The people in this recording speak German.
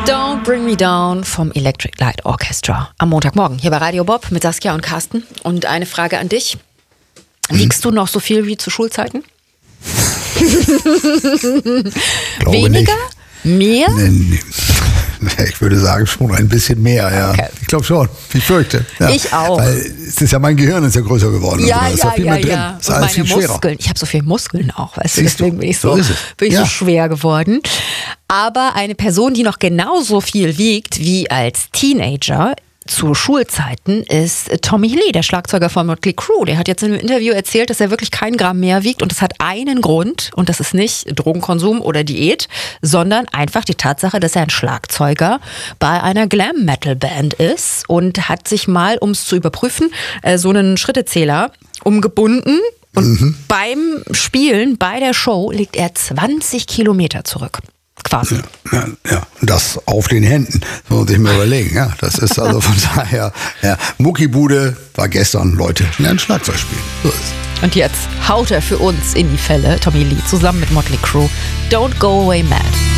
Don't Bring Me Down vom Electric Light Orchestra am Montagmorgen hier bei Radio Bob mit Saskia und Carsten. Und eine Frage an dich. Wiegst du noch so viel wie zu Schulzeiten? Weniger? Nicht. Mehr? Nee. Ich würde sagen, schon ein bisschen mehr, ja. Okay. Ich glaube schon. Ich fürchte. Ja. Ich auch. Weil es ist ja mein Gehirn ist ja größer geworden. Ja, da ist viel mehr drin. ja. Ist Und alles meine viel schwerer. Muskeln. Ich habe so viele Muskeln auch, weißt du, Siehst du, deswegen bin ich so ist es. so Ja. schwer geworden. Aber eine Person, die noch genauso viel wiegt wie als Teenager zu Schulzeiten, ist Tommy Lee, der Schlagzeuger von Motley Crue. Der hat jetzt in einem Interview erzählt, dass er wirklich kein Gramm mehr wiegt und das hat einen Grund und das ist nicht Drogenkonsum oder Diät, sondern einfach die Tatsache, dass er ein Schlagzeuger bei einer Glam-Metal-Band ist und hat sich mal, um es zu überprüfen, so einen Schrittezähler umgebunden und beim Spielen, bei der Show, legt er 20 Kilometer zurück. Quasi. Ja, das auf den Händen. Das muss man sich mal überlegen. Ja, das ist also von daher, ja, Muckibude war gestern, Leute, lernen Schlagzeug spielen. So ist es. Und jetzt haut er für uns in die Fälle, Tommy Lee, zusammen mit Motley Crue, Don't Go Away Mad.